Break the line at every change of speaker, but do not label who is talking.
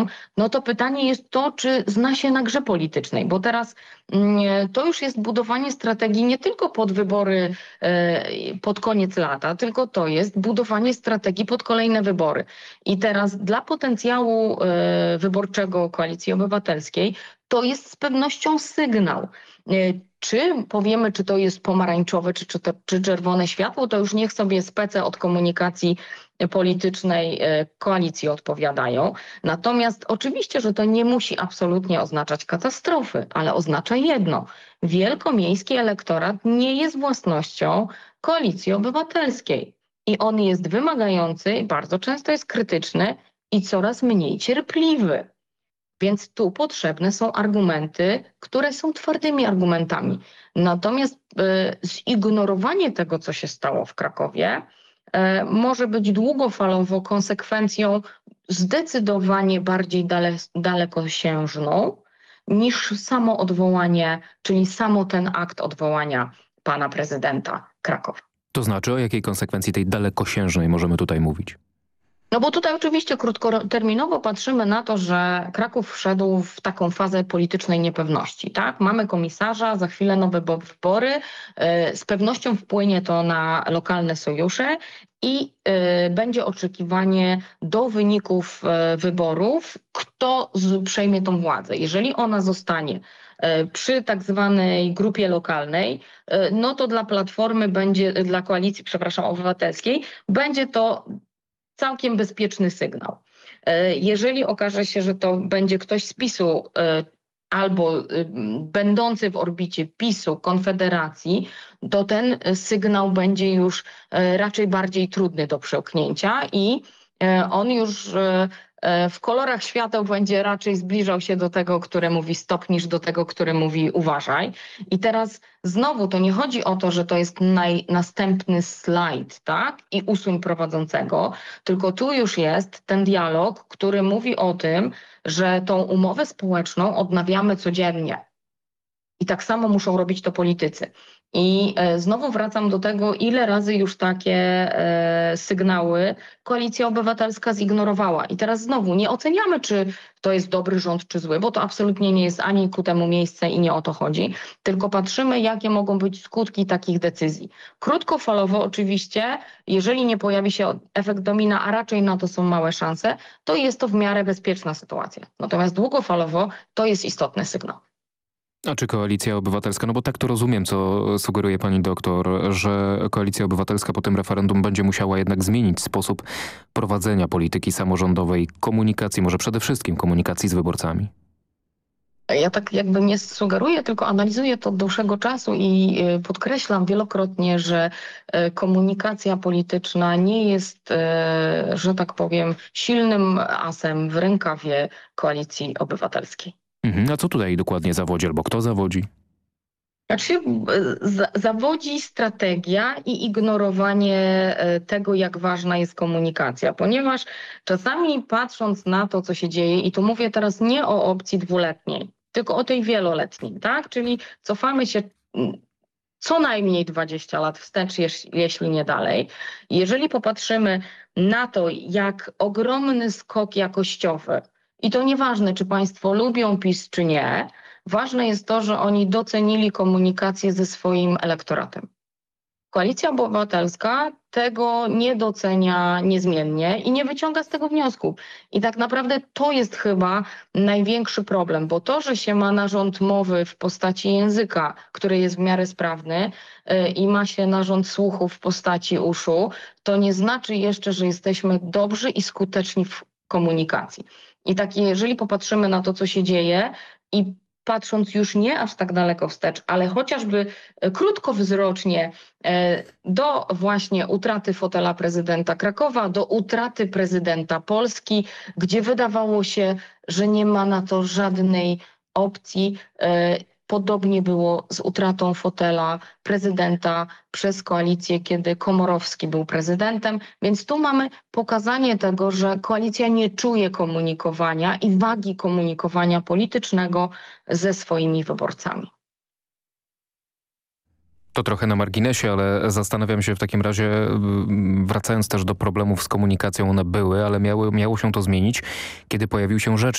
no to pytanie jest to, czy zna się na grze politycznej, bo teraz to już jest budowanie strategii nie tylko pod wybory pod koniec lata, tylko to jest budowanie strategii pod kolejne wybory. I teraz dla potencjału wyborczego Koalicji Obywatelskiej to jest z pewnością sygnał. Czy powiemy, czy to jest pomarańczowe, czy czerwone światło, to już niech sobie spece od komunikacji politycznej koalicji odpowiadają. Natomiast oczywiście, że to nie musi absolutnie oznaczać katastrofy, ale oznacza jedno. Wielkomiejski elektorat nie jest własnością Koalicji Obywatelskiej i on jest wymagający, bardzo często jest krytyczny i coraz mniej cierpliwy. Więc tu potrzebne są argumenty, które są twardymi argumentami. Natomiast zignorowanie tego, co się stało w Krakowie, może być długofalowo konsekwencją zdecydowanie bardziej dalekosiężną niż samo odwołanie, czyli samo ten akt odwołania pana prezydenta Krakowa.
To znaczy, o jakiej konsekwencji tej dalekosiężnej możemy tutaj mówić?
No bo tutaj oczywiście krótkoterminowo patrzymy na to, że Kraków wszedł w taką fazę politycznej niepewności. Tak? Mamy komisarza, za chwilę nowe wybory, z pewnością wpłynie to na lokalne sojusze i będzie oczekiwanie do wyników wyborów, kto przejmie tą władzę. Jeżeli ona zostanie przy tak zwanej grupie lokalnej, no to dla Platformy będzie, dla Koalicji, Obywatelskiej, będzie to całkiem bezpieczny sygnał. Jeżeli okaże się, że to będzie ktoś z PiS-u albo będący w orbicie PiS-u, Konfederacji, to ten sygnał będzie już raczej bardziej trudny do przełknięcia i on już w kolorach świateł będzie raczej zbliżał się do tego, który mówi stop, niż do tego, który mówi uważaj. I teraz znowu to nie chodzi o to, że to jest następny slajd, tak? I usuń prowadzącego, tylko tu już jest ten dialog, który mówi o tym, że tą umowę społeczną odnawiamy codziennie. I tak samo muszą robić to politycy. I znowu wracam do tego, ile razy już takie sygnały Koalicja Obywatelska zignorowała. I teraz znowu nie oceniamy, czy to jest dobry rząd, czy zły, bo to absolutnie nie jest ani ku temu miejsce i nie o to chodzi, tylko patrzymy, jakie mogą być skutki takich decyzji. Krótkofalowo oczywiście, jeżeli nie pojawi się efekt domina, a raczej na to są małe szanse, to jest to w miarę bezpieczna sytuacja. Natomiast długofalowo to jest istotny sygnał.
A czy Koalicja Obywatelska, no bo tak to rozumiem, co sugeruje pani doktor, że Koalicja Obywatelska po tym referendum będzie musiała jednak zmienić sposób prowadzenia polityki samorządowej, komunikacji, może przede wszystkim komunikacji z wyborcami?
Ja tak jakby nie sugeruję, tylko analizuję to od dłuższego czasu i podkreślam wielokrotnie, że komunikacja polityczna nie jest, że tak powiem, silnym asem w rękawie Koalicji Obywatelskiej.
A co tutaj dokładnie zawodzi, albo kto zawodzi?
Znaczy, zawodzi strategia i ignorowanie tego, jak ważna jest komunikacja, ponieważ czasami patrząc na to, co się dzieje, i tu mówię teraz nie o opcji dwuletniej, tylko o tej wieloletniej, tak? Czyli cofamy się co najmniej 20 lat wstecz, jeśli nie dalej. Jeżeli popatrzymy na to, jak ogromny skok jakościowy, i to nieważne, czy państwo lubią PiS, czy nie, ważne jest to, że oni docenili komunikację ze swoim elektoratem. Koalicja Obywatelska tego nie docenia niezmiennie i nie wyciąga z tego wniosku. I tak naprawdę to jest chyba największy problem, bo to, że się ma narząd mowy w postaci języka, który jest w miarę sprawny i ma się narząd słuchu w postaci uszu, to nie znaczy jeszcze, że jesteśmy dobrzy i skuteczni w komunikacji. I tak jeżeli popatrzymy na to, co się dzieje i patrząc już nie aż tak daleko wstecz, ale chociażby krótkowzrocznie do właśnie utraty fotela prezydenta Krakowa, do utraty prezydenta Polski, gdzie wydawało się, że nie ma na to żadnej opcji. Podobnie było z utratą fotela prezydenta przez koalicję, kiedy Komorowski był prezydentem. Więc tu mamy pokazanie tego, że koalicja nie czuje komunikowania i wagi komunikowania politycznego ze swoimi wyborcami.
To trochę na marginesie, ale zastanawiam się w takim razie, wracając też do problemów z komunikacją, one były, ale miało się to zmienić, kiedy pojawił się rzecznik.